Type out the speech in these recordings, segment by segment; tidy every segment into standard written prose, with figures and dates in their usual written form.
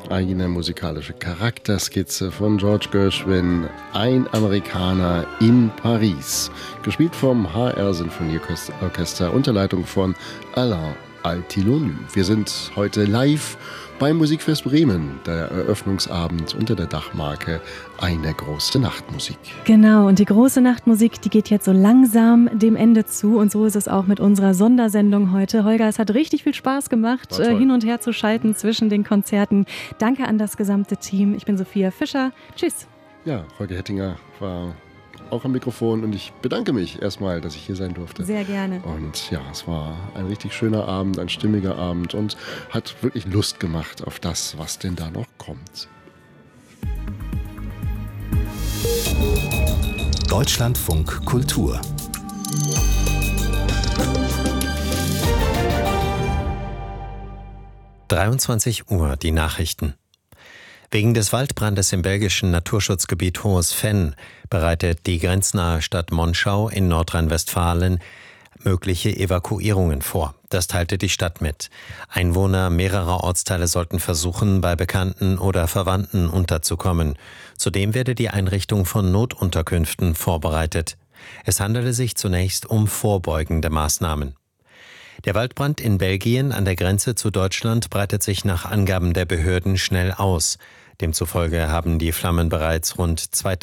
Eine musikalische Charakterskizze von George Gershwin, Ein Amerikaner in Paris. Gespielt vom HR Sinfonieorchester unter Leitung von Alain Altinonu. Wir sind heute live beim Musikfest Bremen, der Eröffnungsabend unter der Dachmarke Eine große Nachtmusik. Genau, und die große Nachtmusik, die geht jetzt so langsam dem Ende zu. Und so ist es auch mit unserer Sondersendung heute. Holger, es hat richtig viel Spaß gemacht, hin und her zu schalten zwischen den Konzerten. Danke an das gesamte Team. Ich bin Sophia Fischer. Tschüss. Ja, Holger Hettinger war auch am Mikrofon und ich bedanke mich erstmal, dass ich hier sein durfte. Sehr gerne. Und ja, es war ein richtig schöner Abend, ein stimmiger Abend und hat wirklich Lust gemacht auf das, was denn da noch kommt. Deutschlandfunk Kultur. (23 Uhr) die Nachrichten. Wegen des Waldbrandes im belgischen Naturschutzgebiet Hohes Venn bereitet die grenznahe Stadt Monschau in Nordrhein-Westfalen mögliche Evakuierungen vor. Das teilte die Stadt mit. Einwohner mehrerer Ortsteile sollten versuchen, bei Bekannten oder Verwandten unterzukommen. Zudem werde die Einrichtung von Notunterkünften vorbereitet. Es handele sich zunächst um vorbeugende Maßnahmen. Der Waldbrand in Belgien an der Grenze zu Deutschland breitet sich nach Angaben der Behörden schnell aus. Demzufolge haben die Flammen bereits rund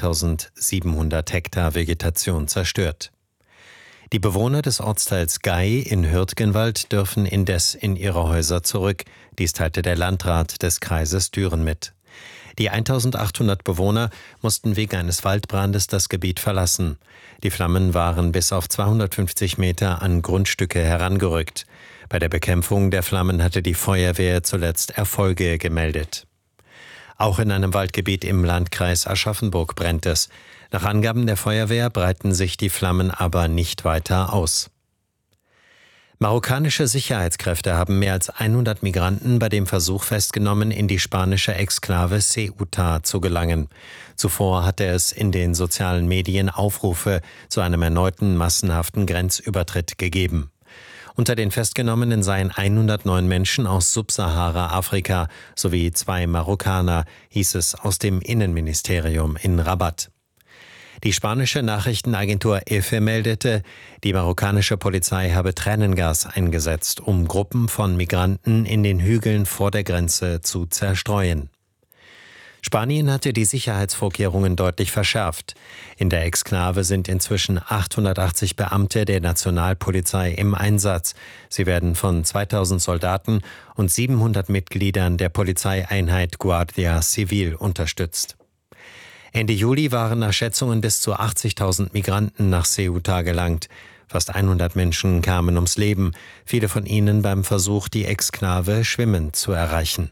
2700 Hektar Vegetation zerstört. Die Bewohner des Ortsteils Gey in Hürtgenwald dürfen indes in ihre Häuser zurück. Dies teilte der Landrat des Kreises Düren mit. Die 1800 Bewohner mussten wegen eines Waldbrandes das Gebiet verlassen. Die Flammen waren bis auf 250 Meter an Grundstücke herangerückt. Bei der Bekämpfung der Flammen hatte die Feuerwehr zuletzt Erfolge gemeldet. Auch in einem Waldgebiet im Landkreis Aschaffenburg brennt es. Nach Angaben der Feuerwehr breiten sich die Flammen aber nicht weiter aus. Marokkanische Sicherheitskräfte haben mehr als 100 Migranten bei dem Versuch festgenommen, in die spanische Exklave Ceuta zu gelangen. Zuvor hatte es in den sozialen Medien Aufrufe zu einem erneuten massenhaften Grenzübertritt gegeben. Unter den Festgenommenen seien 109 Menschen aus Subsahara-Afrika sowie 2 Marokkaner, hieß es aus dem Innenministerium in Rabat. Die spanische Nachrichtenagentur EFE meldete, die marokkanische Polizei habe Tränengas eingesetzt, um Gruppen von Migranten in den Hügeln vor der Grenze zu zerstreuen. Spanien hatte die Sicherheitsvorkehrungen deutlich verschärft. In der Exklave sind inzwischen 880 Beamte der Nationalpolizei im Einsatz. Sie werden von 2000 Soldaten und 700 Mitgliedern der Polizeieinheit Guardia Civil unterstützt. Ende Juli waren nach Schätzungen bis zu 80.000 Migranten nach Ceuta gelangt. Fast 100 Menschen kamen ums Leben, viele von ihnen beim Versuch, die Exklave schwimmend zu erreichen.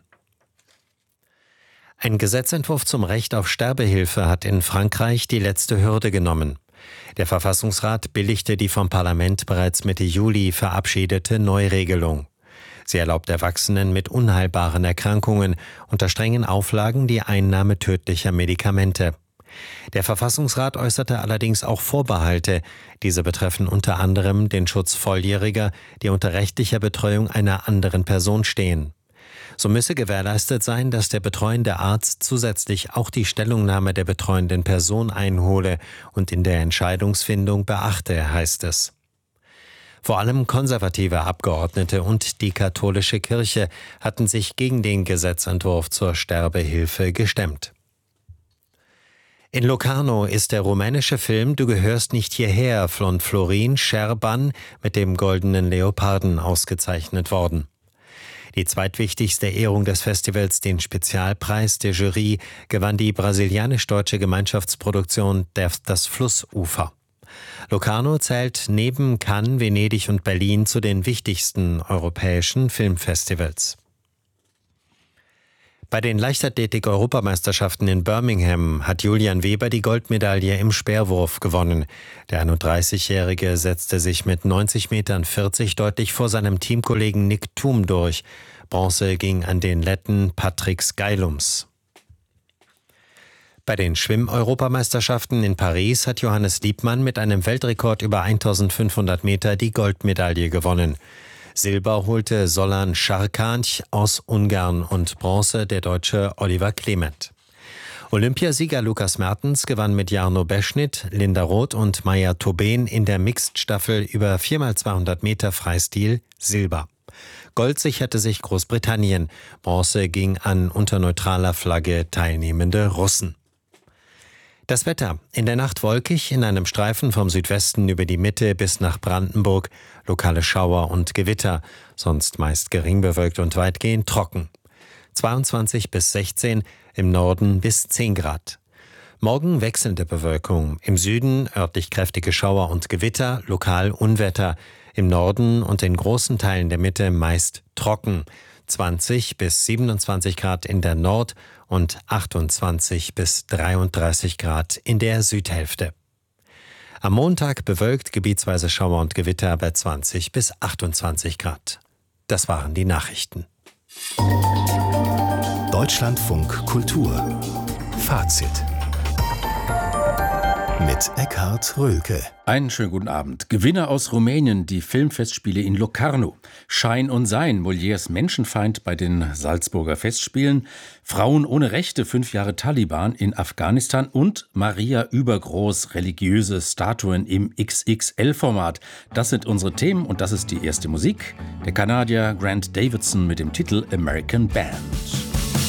Ein Gesetzentwurf zum Recht auf Sterbehilfe hat in Frankreich die letzte Hürde genommen. Der Verfassungsrat billigte die vom Parlament bereits Mitte Juli verabschiedete Neuregelung. Sie erlaubt Erwachsenen mit unheilbaren Erkrankungen unter strengen Auflagen die Einnahme tödlicher Medikamente. Der Verfassungsrat äußerte allerdings auch Vorbehalte. Diese betreffen unter anderem den Schutz Volljähriger, die unter rechtlicher Betreuung einer anderen Person stehen. So müsse gewährleistet sein, dass der betreuende Arzt zusätzlich auch die Stellungnahme der betreuenden Person einhole und in der Entscheidungsfindung beachte, heißt es. Vor allem konservative Abgeordnete und die katholische Kirche hatten sich gegen den Gesetzentwurf zur Sterbehilfe gestemmt. In Locarno ist der rumänische Film Du gehörst nicht hierher von Florin Scherban mit dem Goldenen Leoparden ausgezeichnet worden. Die zweitwichtigste Ehrung des Festivals, den Spezialpreis der Jury, gewann die brasilianisch-deutsche Gemeinschaftsproduktion Das Flussufer. Locarno zählt neben Cannes, Venedig und Berlin zu den wichtigsten europäischen Filmfestivals. Bei den Leichtathletik-Europameisterschaften in Birmingham hat Julian Weber die Goldmedaille im Speerwurf gewonnen. Der 31-Jährige setzte sich mit 90,40 Metern deutlich vor seinem Teamkollegen Nick Thum durch. Bronze ging an den Letten Patrick Skylums. Bei den Schwimm-Europameisterschaften in Paris hat Johannes Liebmann mit einem Weltrekord über 1500 Meter die Goldmedaille gewonnen. Silber holte Solan Sarkanc aus Ungarn und Bronze der Deutsche Oliver Clement. Olympiasieger Lukas Mertens gewann mit Jarno Beschnit, Linda Roth und Maja Tobin in der Mixed-Staffel über 4x200 Meter Freistil Silber. Gold sicherte sich Großbritannien, Bronze ging an unter neutraler Flagge teilnehmende Russen. Das Wetter: In der Nacht wolkig, in einem Streifen vom Südwesten über die Mitte bis nach Brandenburg, lokale Schauer und Gewitter, sonst meist gering bewölkt und weitgehend trocken. 22 bis 16, im Norden bis 10 Grad. Morgen wechselnde Bewölkung, im Süden örtlich kräftige Schauer und Gewitter, lokal Unwetter, im Norden und in großen Teilen der Mitte meist trocken, 20 bis 27 Grad in der Nord- und 28 bis 33 Grad in der Südhälfte. Am Montag bewölkt, gebietsweise Schauer und Gewitter bei 20 bis 28 Grad. Das waren die Nachrichten. Deutschlandfunk Kultur Fazit mit Eckhard Rölke. Einen schönen guten Abend. Gewinner aus Rumänien, die Filmfestspiele in Locarno. Schein und Sein, Molières Menschenfeind bei den Salzburger Festspielen. Frauen ohne Rechte, 5 Jahre Taliban in Afghanistan. Und Maria übergroß, religiöse Statuen im XXL-Format. Das sind unsere Themen und das ist die erste Musik. Der Kanadier Grant Davidson mit dem Titel American Band.